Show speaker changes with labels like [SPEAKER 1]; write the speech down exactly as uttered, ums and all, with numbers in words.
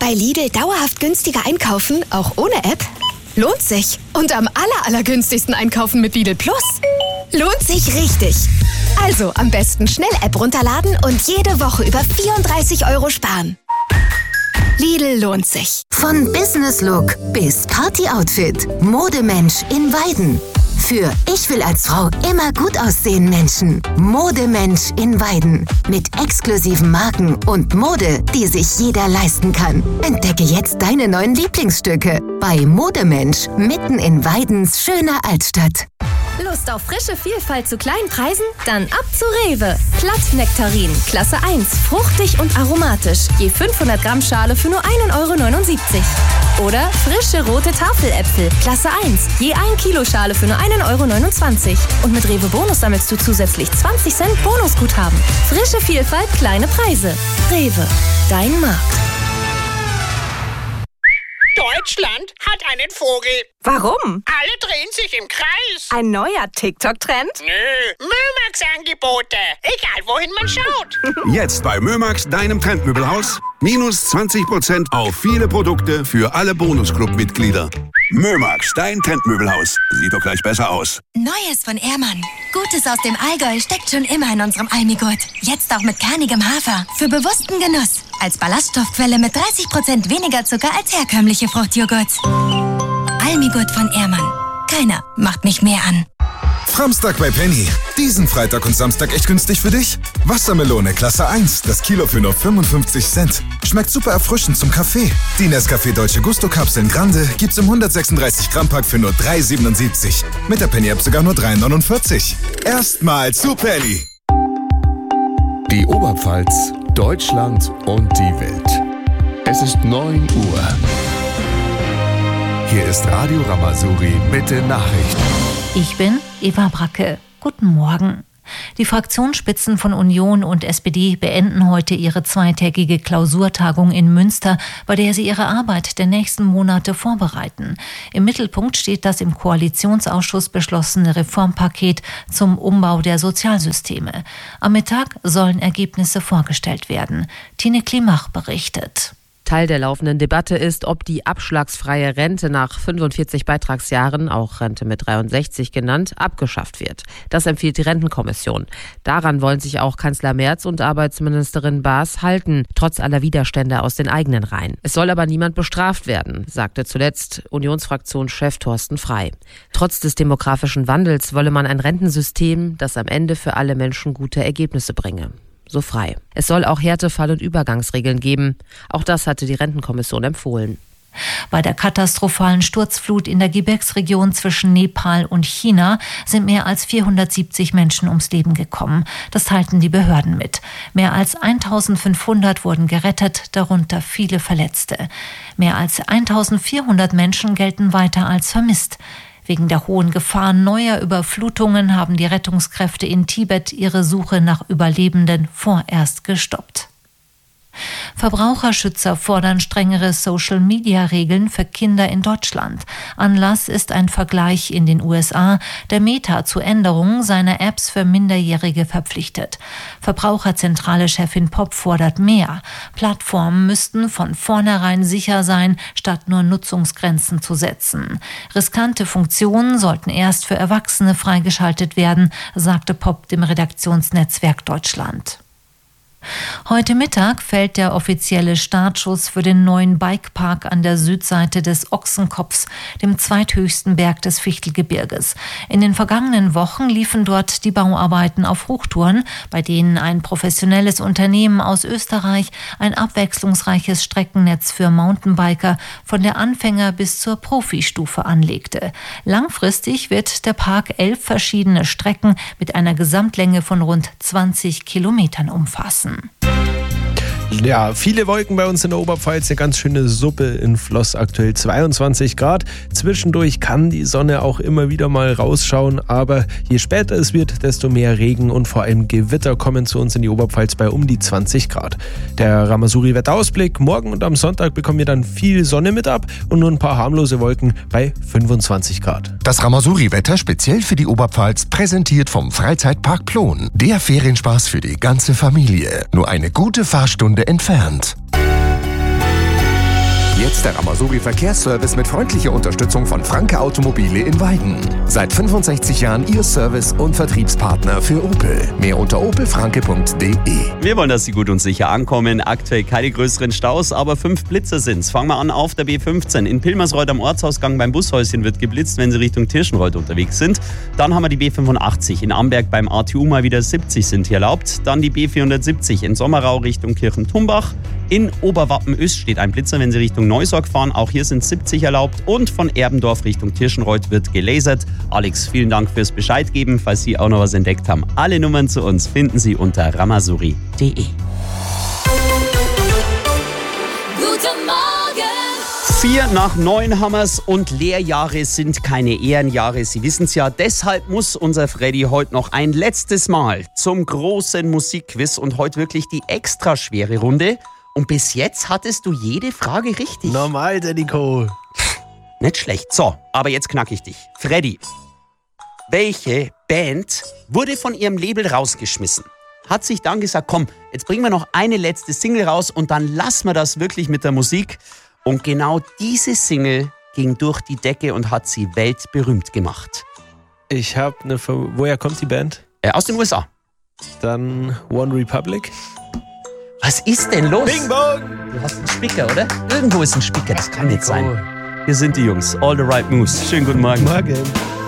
[SPEAKER 1] Bei Lidl dauerhaft günstiger einkaufen, auch ohne App? Lohnt sich. Und am aller, allergünstigsten einkaufen mit Lidl Plus? Lohnt sich richtig. Also am besten schnell App runterladen und jede Woche über vierunddreißig Euro sparen. Lidl lohnt sich.
[SPEAKER 2] Von Business Look bis Party Outfit. Modemensch in Weiden. Für Ich will als Frau immer gut aussehen Menschen. Modemensch in Weiden. Mit exklusiven Marken und Mode, die sich jeder leisten kann. Entdecke jetzt deine neuen Lieblingsstücke bei Modemensch mitten in Weidens schöner Altstadt.
[SPEAKER 3] Lust auf frische Vielfalt zu kleinen Preisen? Dann ab zu Rewe. Glattnektarin, Klasse eins, fruchtig und aromatisch. Je fünfhundert Gramm Schale für nur ein Euro neunundsiebzig. Oder frische rote Tafeläpfel, Klasse eins, je ein Kilo Schale für nur ein Euro neunundzwanzig. Und mit Rewe Bonus sammelst du zusätzlich zwanzig Cent Bonusguthaben. Frische Vielfalt, kleine Preise. Rewe, dein Markt.
[SPEAKER 4] Deutschland hat einen Vogel.
[SPEAKER 5] Warum?
[SPEAKER 4] Alle drehen sich im Kreis.
[SPEAKER 5] Ein neuer TikTok-Trend?
[SPEAKER 4] Nö, Mömax-Angebote. Egal, wohin man schaut.
[SPEAKER 6] Jetzt bei Mömax, deinem Trendmöbelhaus. Minus zwanzig Prozent auf viele Produkte für alle Bonusclub-Mitglieder. Mömax, dein Trendmöbelhaus. Sieht doch gleich besser aus.
[SPEAKER 7] Neues von Ehrmann. Gutes aus dem Allgäu steckt schon immer in unserem Almigurt. Jetzt auch mit kernigem Hafer. Für bewussten Genuss. Als Ballaststoffquelle mit dreißig Prozent weniger Zucker als herkömmliche Fruchtjoghurts. Almigurt von Ehrmann. Keiner macht mich mehr an.
[SPEAKER 8] Framstag bei Penny. Diesen Freitag und Samstag echt günstig für dich? Wassermelone Klasse eins, das Kilo für nur fünfundfünfzig Cent. Schmeckt super erfrischend zum Kaffee. Die Nescafé Dolce Gusto Kapseln Grande gibt's im hundertsechsunddreißig Gramm Pack für nur drei Euro siebenundsiebzig. Mit der Penny App sogar nur drei Euro neunundvierzig. Erstmal zu Penny.
[SPEAKER 9] Die Oberpfalz, Deutschland und die Welt. Es ist neun Uhr. Hier ist Radio Ramazuri mit den Nachrichten.
[SPEAKER 10] Ich bin Eva Bracke. Guten Morgen. Die Fraktionsspitzen von Union und S P D beenden heute ihre zweitägige Klausurtagung in Münster, bei der sie ihre Arbeit der nächsten Monate vorbereiten. Im Mittelpunkt steht das im Koalitionsausschuss beschlossene Reformpaket zum Umbau der Sozialsysteme. Am Mittag sollen Ergebnisse vorgestellt werden. Tine Klimach berichtet.
[SPEAKER 11] Teil der laufenden Debatte ist, ob die abschlagsfreie Rente nach fünfundvierzig Beitragsjahren, auch Rente mit dreiundsechzig genannt, abgeschafft wird. Das empfiehlt die Rentenkommission. Daran wollen sich auch Kanzler Merz und Arbeitsministerin Baas halten, trotz aller Widerstände aus den eigenen Reihen. Es soll aber niemand bestraft werden, sagte zuletzt Unionsfraktionschef Thorsten Frey. Trotz des demografischen Wandels wolle man ein Rentensystem, das am Ende für alle Menschen gute Ergebnisse bringe. So Frey. Es soll auch Härtefall- und Übergangsregeln geben. Auch das hatte die Rentenkommission empfohlen.
[SPEAKER 10] Bei der katastrophalen Sturzflut in der Gebirgsregion zwischen Nepal und China sind mehr als vierhundertsiebzig Menschen ums Leben gekommen. Das teilten die Behörden mit. Mehr als eintausendfünfhundert wurden gerettet, darunter viele Verletzte. Mehr als eintausendvierhundert Menschen gelten weiter als vermisst. Wegen der hohen Gefahr neuer Überflutungen haben die Rettungskräfte in Tibet ihre Suche nach Überlebenden vorerst gestoppt. Verbraucherschützer fordern strengere Social-Media-Regeln für Kinder in Deutschland. Anlass ist ein Vergleich in den U S A, der Meta zu Änderungen seiner Apps für Minderjährige verpflichtet. Verbraucherzentrale-Chefin Popp fordert mehr. Plattformen müssten von vornherein sicher sein, statt nur Nutzungsgrenzen zu setzen. Riskante Funktionen sollten erst für Erwachsene freigeschaltet werden, sagte Popp dem Redaktionsnetzwerk Deutschland. Heute Mittag fällt der offizielle Startschuss für den neuen Bikepark an der Südseite des Ochsenkopfs, dem zweithöchsten Berg des Fichtelgebirges. In den vergangenen Wochen liefen dort die Bauarbeiten auf Hochtouren, bei denen ein professionelles Unternehmen aus Österreich ein abwechslungsreiches Streckennetz für Mountainbiker von der Anfänger- bis zur Profistufe anlegte. Langfristig wird der Park elf verschiedene Strecken mit einer Gesamtlänge von rund zwanzig Kilometern umfassen.
[SPEAKER 12] Ja, viele Wolken bei uns in der Oberpfalz, eine ganz schöne Suppe in Floss, aktuell zweiundzwanzig Grad. Zwischendurch kann die Sonne auch immer wieder mal rausschauen, aber je später es wird, desto mehr Regen und vor allem Gewitter kommen zu uns in die Oberpfalz bei um die zwanzig Grad. Der Ramazuri-Wetterausblick: morgen und am Sonntag bekommen wir dann viel Sonne mit ab und nur ein paar harmlose Wolken bei fünfundzwanzig Grad.
[SPEAKER 9] Das Ramazuri-Wetter speziell für die Oberpfalz, präsentiert vom Freizeitpark Plon. Der Ferienspaß für die ganze Familie. Nur eine gute Fahrstunde entfernt.
[SPEAKER 13] Jetzt der Ramasuri Verkehrsservice mit freundlicher Unterstützung von Franke Automobile in Weiden. Seit fünfundsechzig Jahren Ihr Service und Vertriebspartner für Opel. Mehr unter opelfranke punkt de.
[SPEAKER 14] Wir wollen, dass Sie gut und sicher ankommen. Aktuell keine größeren Staus, aber fünf Blitzer sind's. Fangen wir an auf der B fünfzehn. In Pilmersreuth am Ortsausgang beim Bushäuschen wird geblitzt, wenn Sie Richtung Tirschenreuth unterwegs sind. Dann haben wir die B fünfundachtzig. In Amberg beim A T U mal wieder siebzig sind hier erlaubt. Dann die B vierhundertsiebzig in Sommerau Richtung Kirchen-Tumbach. In Oberwappen-Öst steht ein Blitzer, wenn Sie Richtung Neusorg fahren. Auch hier sind siebzig erlaubt. Und von Erbendorf Richtung Tirschenreuth wird gelasert. Alex, vielen Dank fürs Bescheid geben, falls Sie auch noch was entdeckt haben. Alle Nummern zu uns finden Sie unter ramasuri punkt de.
[SPEAKER 15] Guten Morgen!
[SPEAKER 14] Vier nach neun Hammers und Lehrjahre sind keine Ehrenjahre. Sie wissen es ja. Deshalb muss unser Freddy heute noch ein letztes Mal zum großen Musikquiz und heute wirklich die extra schwere Runde. Und bis jetzt hattest du jede Frage richtig.
[SPEAKER 12] Normal, der Nico.
[SPEAKER 14] Nicht schlecht. So, aber jetzt knack ich dich. Freddy, welche Band wurde von ihrem Label rausgeschmissen? Hat sich dann gesagt, komm, jetzt bringen wir noch eine letzte Single raus und dann lassen wir das wirklich mit der Musik. Und genau diese Single ging durch die Decke und hat sie weltberühmt gemacht.
[SPEAKER 12] Ich habe eine... Ver- Woher kommt die Band?
[SPEAKER 14] Äh, aus den U S A.
[SPEAKER 12] Dann One Republic.
[SPEAKER 14] Was ist denn los?
[SPEAKER 12] Bing Bong!
[SPEAKER 14] Du hast einen Spicker, oder? Irgendwo ist ein Spicker, das kann nicht sein. Hier sind die Jungs, All the Right Moves. Schönen guten Morgen.
[SPEAKER 12] Morgen.